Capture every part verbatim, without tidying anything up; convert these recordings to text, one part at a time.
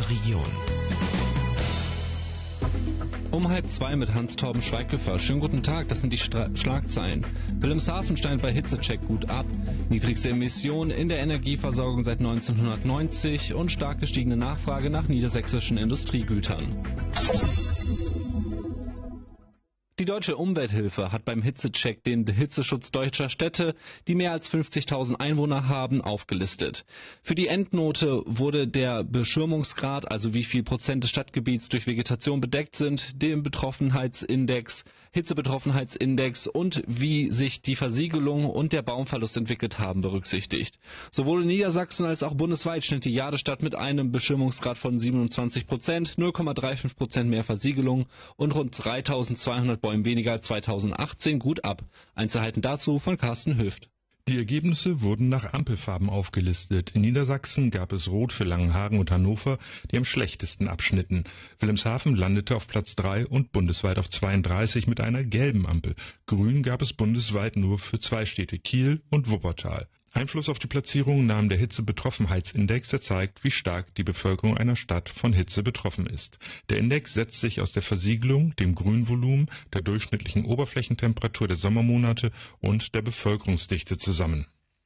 Region. Um halb zwei mit Hans-Torben Schweighöfer. Schönen guten Tag, das sind die Stra- Schlagzeilen. Wilhelmshaven steigt bei Hitzecheck gut ab. Niedrigste Emissionen in der Energieversorgung seit neunzehnhundertneunzig und stark gestiegene Nachfrage nach niedersächsischen Industriegütern. Die Deutsche Umwelthilfe hat beim Hitzecheck den Hitzeschutz deutscher Städte, die mehr als fünfzigtausend Einwohner haben, aufgelistet. Für die Endnote wurde der Beschirmungsgrad, also wie viel Prozent des Stadtgebiets durch Vegetation bedeckt sind, dem Betroffenheitsindex, Hitzebetroffenheitsindex und wie sich die Versiegelung und der Baumverlust entwickelt haben, berücksichtigt. Sowohl in Niedersachsen als auch bundesweit schnitt die Jadestadt mit einem Beschirmungsgrad von siebenundzwanzig Prozent, null Komma fünfunddreißig Prozent mehr Versiegelung und rund dreitausendzweihundert Bäume weniger als zweitausendachtzehn gut ab. Einzelheiten dazu von Carsten Höft. Die Ergebnisse wurden nach Ampelfarben aufgelistet. In Niedersachsen gab es Rot für Langenhagen und Hannover, die am schlechtesten abschnitten. Wilhelmshaven landete auf Platz drei und bundesweit auf zweiunddreißig mit einer gelben Ampel. Grün gab es bundesweit nur für zwei Städte, Kiel und Wuppertal. Einfluss auf die Platzierung nahm der Hitzebetroffenheitsindex, der zeigt, wie stark die Bevölkerung einer Stadt von Hitze betroffen ist. Der Index setzt sich aus der Versiegelung, dem Grünvolumen, der durchschnittlichen Oberflächentemperatur der Sommermonate und der Bevölkerungsdichte zusammen.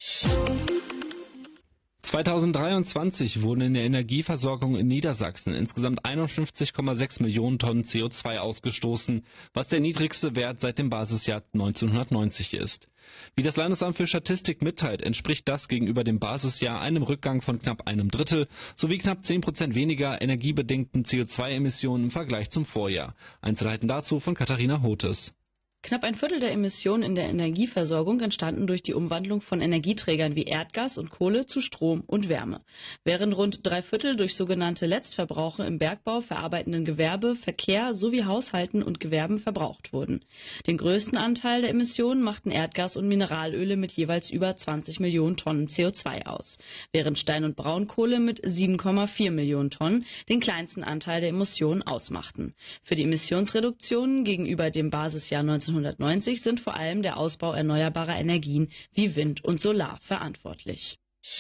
zweitausenddreiundzwanzig wurden in der Energieversorgung in Niedersachsen insgesamt einundfünfzig Komma sechs Millionen Tonnen C O zwei ausgestoßen, was der niedrigste Wert seit dem Basisjahr neunzehnhundertneunzig ist. Wie das Landesamt für Statistik mitteilt, entspricht das gegenüber dem Basisjahr einem Rückgang von knapp einem Drittel sowie knapp zehn Prozent weniger energiebedingten C O zwei Emissionen im Vergleich zum Vorjahr. Einzelheiten dazu von Katharina Hotes. Knapp ein Viertel der Emissionen in der Energieversorgung entstanden durch die Umwandlung von Energieträgern wie Erdgas und Kohle zu Strom und Wärme, während rund drei Viertel durch sogenannte Letztverbraucher im Bergbau, verarbeitenden Gewerbe, Verkehr sowie Haushalten und Gewerben verbraucht wurden. Den größten Anteil der Emissionen machten Erdgas und Mineralöle mit jeweils über zwanzig Millionen Tonnen C O zwei aus, während Stein- und Braunkohle mit sieben Komma vier Millionen Tonnen den kleinsten Anteil der Emissionen ausmachten. Für die Emissionsreduktionen gegenüber dem Basisjahr neunzehnhundertneunzig sind vor allem der Ausbau erneuerbarer Energien wie Wind und Solar verantwortlich.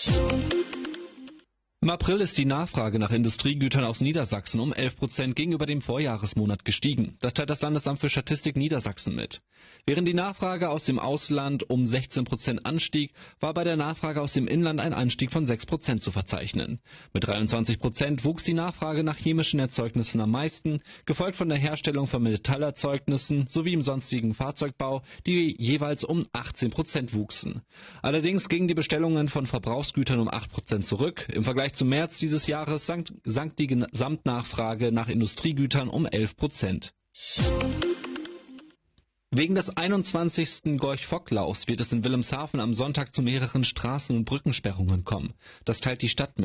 Im April ist die Nachfrage nach Industriegütern aus Niedersachsen um elf Prozent gegenüber dem Vorjahresmonat gestiegen. Das teilt das Landesamt für Statistik Niedersachsen mit. Während die Nachfrage aus dem Ausland um sechzehn Prozent anstieg, war bei der Nachfrage aus dem Inland ein Anstieg von sechs Prozent zu verzeichnen. Mit dreiundzwanzig Prozent wuchs die Nachfrage nach chemischen Erzeugnissen am meisten, gefolgt von der Herstellung von Metallerzeugnissen sowie im sonstigen Fahrzeugbau, die jeweils um achtzehn Prozent wuchsen. Allerdings gingen die Bestellungen von Verbrauchsgütern um acht Prozent zurück. Im Vergleich zum März dieses Jahres sank, sank die Gesamtnachfrage nach Industriegütern um elf Prozent. Wegen des einundzwanzigsten Gorch-Fock-Laufs wird es in Wilhelmshaven am Sonntag zu mehreren Straßen- und Brückensperrungen kommen. Das teilt die Stadt mit.